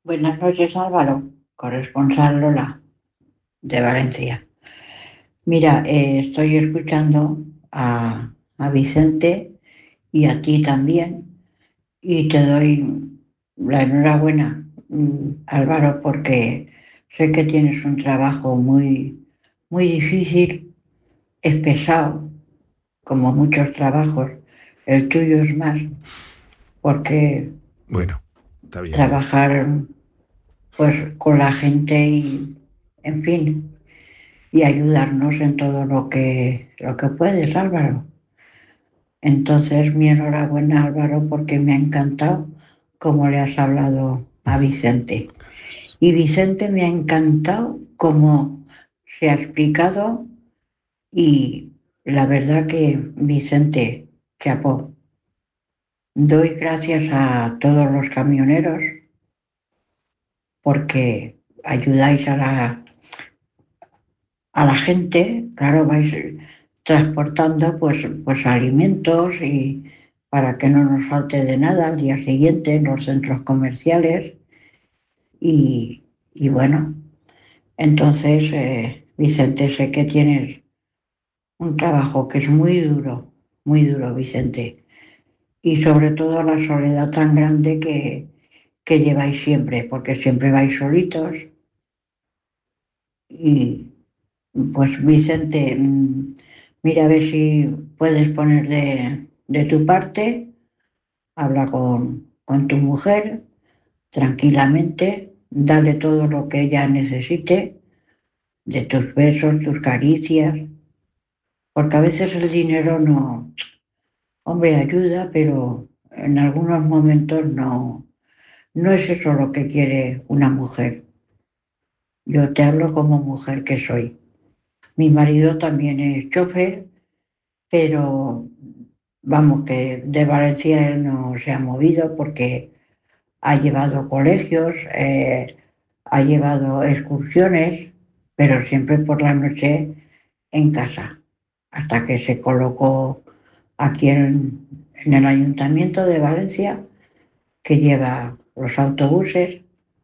Buenas noches, Álvaro, corresponsal Lola, de Valencia. Mira, estoy escuchando a Vicente y a ti también, y te doy la enhorabuena, Álvaro, porque sé que tienes un trabajo muy, muy difícil, es pesado, como muchos trabajos. El tuyo es más, porque Bueno, está bien, ¿eh? trabajar pues con la gente y, en fin, y ayudarnos en todo lo que puedes, Álvaro. Entonces, mi enhorabuena, Álvaro, porque me ha encantado cómo le has hablado a Vicente. Gracias. Y Vicente me ha encantado cómo se ha explicado y la verdad que Vicente, chapó. Doy gracias a todos los camioneros porque ayudáis a la gente, claro, vais transportando pues alimentos y para que no nos falte de nada al día siguiente en los centros comerciales y bueno, entonces Vicente, sé que tienes un trabajo que es muy duro, Vicente, y sobre todo la soledad tan grande que lleváis siempre, porque siempre vais solitos y pues Vicente, mira a ver si puedes poner de tu parte, habla con tu mujer tranquilamente, dale todo lo que ella necesite, de tus besos, tus caricias, porque a veces el dinero no, hombre, ayuda, pero en algunos momentos no es eso lo que quiere una mujer. Yo te hablo como mujer que soy. Mi marido también es chofer, pero vamos, que de Valencia él no se ha movido porque ha llevado colegios, ha llevado excursiones, pero siempre por la noche en casa, hasta que se colocó aquí en el Ayuntamiento de Valencia, que lleva los autobuses,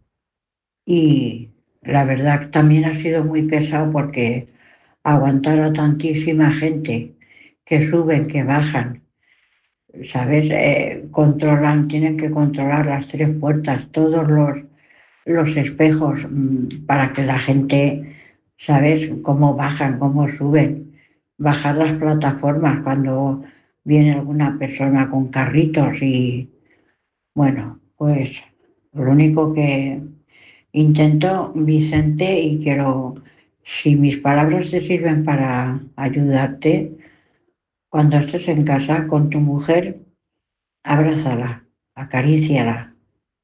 y la verdad también ha sido muy pesado porque aguantar a tantísima gente que suben, que bajan, ¿sabes? Controlan, tienen que controlar las tres puertas, todos los espejos, para que la gente, ¿sabes? Cómo bajan, cómo suben, bajar las plataformas cuando viene alguna persona con carritos y, bueno, pues lo único que intento, Vicente, y quiero, si mis palabras te sirven para ayudarte, cuando estés en casa con tu mujer, abrázala, acaríciala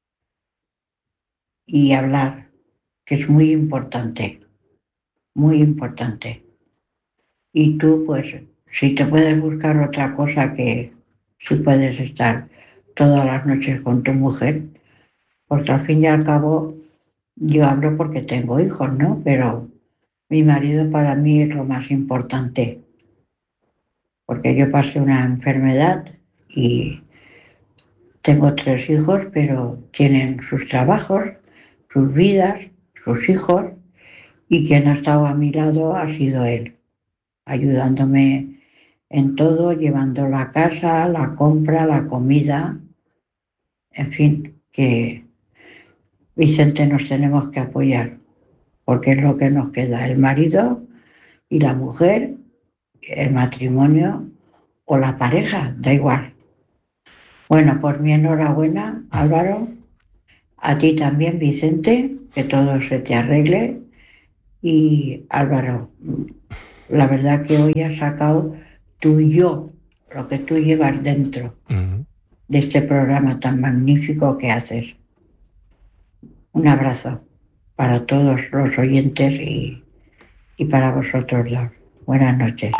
y hablar, que es muy importante, muy importante. Y tú, pues, si te puedes buscar otra cosa que si puedes estar todas las noches con tu mujer, porque al fin y al cabo yo hablo porque tengo hijos, ¿no? Pero mi marido para mí es lo más importante, porque yo pasé una enfermedad y tengo tres hijos, pero tienen sus trabajos, sus vidas, sus hijos, y quien ha estado a mi lado ha sido él, ayudándome en todo, llevando la casa, la compra, la comida, en fin, que Vicente nos tenemos que apoyar, porque es lo que nos queda, el marido y la mujer, el matrimonio o la pareja, da igual. Bueno, pues mi enhorabuena, Álvaro, a ti también, Vicente, que todo se te arregle. Y Álvaro, la verdad que hoy has sacado tú y yo, lo que tú llevas dentro Ujú. de este programa tan magnífico que haces. Un abrazo para todos los oyentes y para vosotros dos. Buenas noches.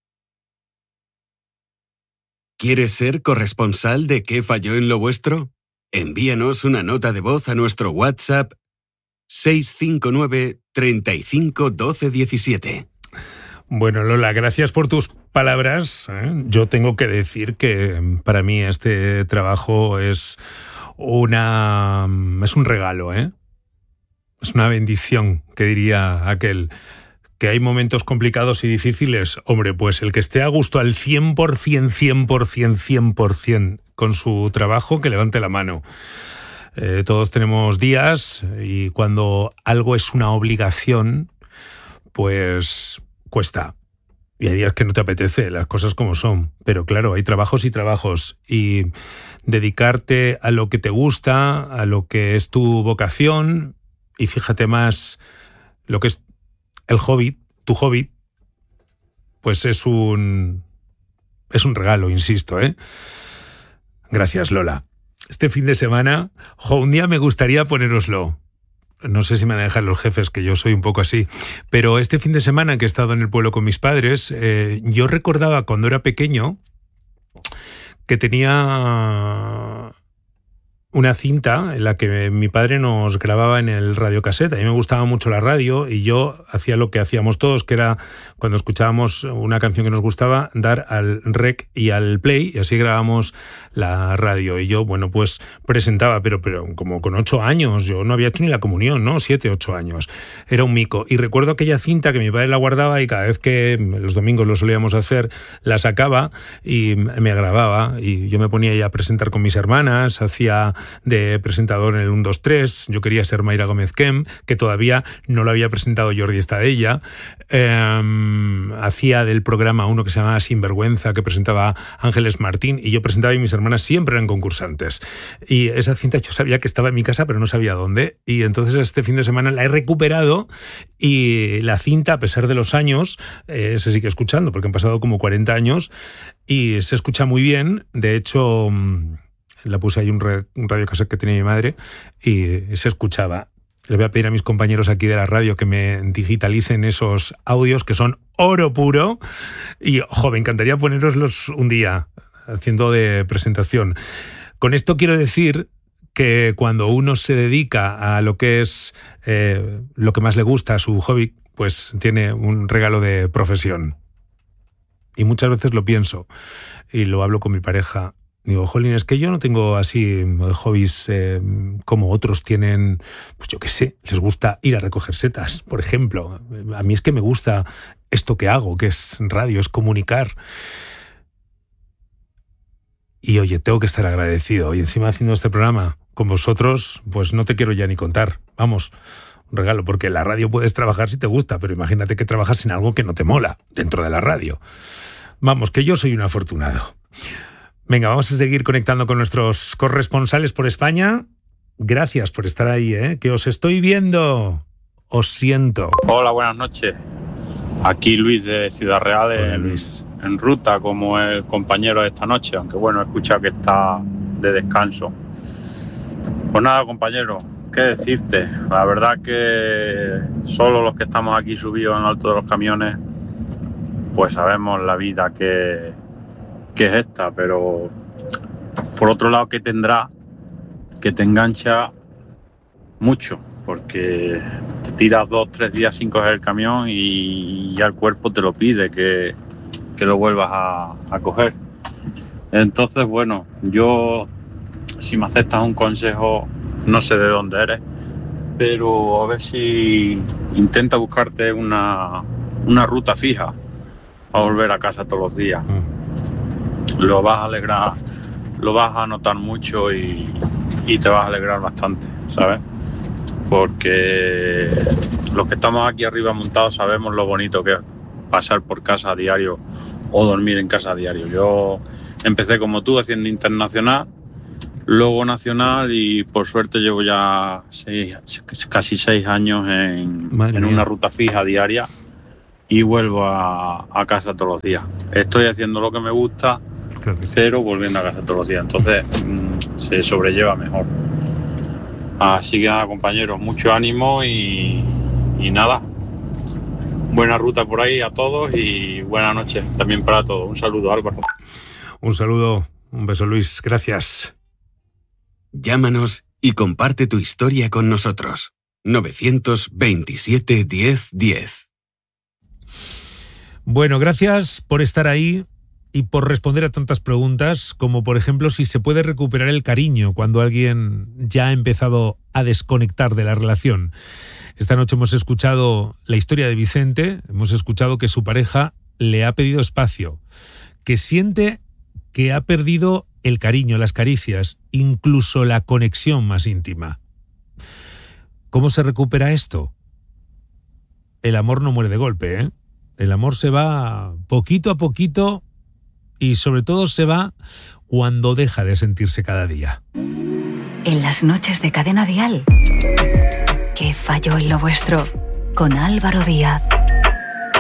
¿Quieres ser corresponsal de ¿Qué falló en lo vuestro? Envíanos una nota de voz a nuestro WhatsApp 659 35 12 17. Bueno, Lola, gracias por tus palabras, ¿eh? Yo tengo que decir que para mí este trabajo es es un regalo, ¿eh? Es una bendición, que diría aquel. Que hay momentos complicados y difíciles. Hombre, pues el que esté a gusto al 100% con su trabajo, que levante la mano. Todos tenemos días y cuando algo es una obligación, pues cuesta. Y hay días que no te apetece, las cosas como son. Pero claro, hay trabajos y trabajos. Y dedicarte a lo que te gusta, a lo que es tu vocación, y fíjate más lo que es el hobby, tu hobby, pues es un regalo, insisto, ¿eh? Gracias, Lola. Este fin de semana, un día me gustaría ponéroslo. No sé si me van a dejar los jefes, que yo soy un poco así. Pero este fin de semana que he estado en el pueblo con mis padres, yo recordaba cuando era pequeño que tenía una cinta en la que mi padre nos grababa en el radiocassette. A mí me gustaba mucho la radio y yo hacía lo que hacíamos todos, que era cuando escuchábamos una canción que nos gustaba, dar al rec y al play, y así grabábamos la radio. Y yo, bueno, pues presentaba, pero como con 8 años, yo no había hecho ni la comunión, ¿no? 7, 8 años. Era un mico. Y recuerdo aquella cinta que mi padre la guardaba y cada vez que los domingos lo solíamos hacer, la sacaba y me grababa. Y yo me ponía ya a presentar con mis hermanas, hacía de presentador en el 1, 2, 3. Yo quería ser Mayra Gómez Kem, que todavía no lo había presentado Jordi Estadella. Hacía del programa uno que se llamaba Sinvergüenza, que presentaba Ángeles Martín, y yo presentaba y mis hermanas siempre eran concursantes. Y esa cinta yo sabía que estaba en mi casa, pero no sabía dónde. Y entonces este fin de semana la he recuperado y la cinta, a pesar de los años, se sigue escuchando, porque han pasado como 40 años y se escucha muy bien. De hecho, la puse ahí un radiocassette que tenía mi madre y se escuchaba. Le voy a pedir a mis compañeros aquí de la radio que me digitalicen esos audios que son oro puro y, me encantaría poneroslos un día haciendo de presentación. Con esto quiero decir que cuando uno se dedica a lo que es lo que más le gusta, a su hobby, pues tiene un regalo de profesión. Y muchas veces lo pienso y lo hablo con mi pareja. Digo, jolín, es que yo no tengo así hobbies como otros tienen, pues yo qué sé, les gusta ir a recoger setas, por ejemplo. A mí es que me gusta esto que hago, que es radio, es comunicar. Y oye, tengo que estar agradecido. Y encima haciendo este programa con vosotros, pues no te quiero ya ni contar. Vamos, un regalo, porque en la radio puedes trabajar si te gusta, pero imagínate que trabajas en algo que no te mola dentro de la radio. Vamos, que yo soy un afortunado. Venga, vamos a seguir conectando con nuestros corresponsales por España. Gracias por estar ahí, que os estoy viendo. Os siento. Hola, buenas noches. Aquí Luis de Ciudad Real. Hola, Luis. En ruta como el compañero de esta noche, aunque bueno, he escuchado que está de descanso. Pues nada, compañero, ¿qué decirte? La verdad que solo los que estamos aquí subidos en lo alto de los camiones, pues sabemos la vida que es esta, pero por otro lado, que tendrá que te engancha mucho, porque te tiras 2, 3 días sin coger el camión y ya el cuerpo te lo pide que lo vuelvas a coger. Entonces, bueno, yo, si me aceptas un consejo, no sé de dónde eres, pero a ver si intenta buscarte una ruta fija a volver a casa todos los días. Lo vas a alegrar, lo vas a notar mucho y te vas a alegrar bastante, ¿sabes? Porque los que estamos aquí arriba montados sabemos lo bonito que es pasar por casa a diario o dormir en casa a diario. Yo empecé como tú haciendo internacional, luego nacional y por suerte llevo ya casi 6 años en una ruta fija diaria y vuelvo a casa todos los días. Estoy haciendo lo que me gusta, claro que sí, pero volviendo a casa todos los días. Entonces se sobrelleva mejor. Así que nada, compañeros, mucho ánimo y nada. Buena ruta por ahí a todos y buena noche también para todos. Un saludo, Álvaro. Un saludo, un beso, Luis. Gracias. Llámanos y comparte tu historia con nosotros. 927 10 10. Bueno, gracias por estar ahí y por responder a tantas preguntas, como por ejemplo si se puede recuperar el cariño cuando alguien ya ha empezado a desconectar de la relación. Esta noche hemos escuchado la historia de Vicente, hemos escuchado que su pareja le ha pedido espacio, que siente que ha perdido el cariño, las caricias, incluso la conexión más íntima. ¿Cómo se recupera esto? El amor no muere de golpe, ¿eh? El amor se va poquito a poquito y sobre todo se va cuando deja de sentirse cada día. En las noches de Cadena Dial, ¿qué falló en lo vuestro? Con Álvaro Díaz.